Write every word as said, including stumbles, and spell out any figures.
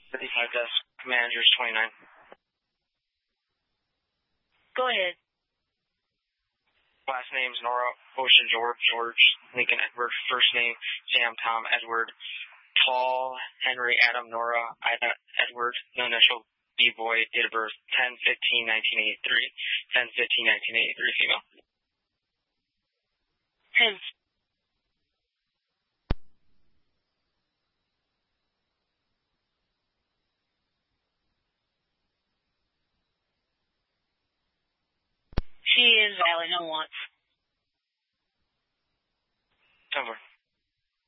thirty-five desk managers twenty-nine. Go ahead. Last name's Nora, Ocean George, George, Lincoln Edward. First name, Sam, Tom, Edward. Paul, Henry, Adam, Nora, Ida, Edward. No initial, B-boy, date of birth, ten fifteen nineteen eighty-three. ten fifteen nineteen eighty-three, female. Him. She is valid, no wants. Over.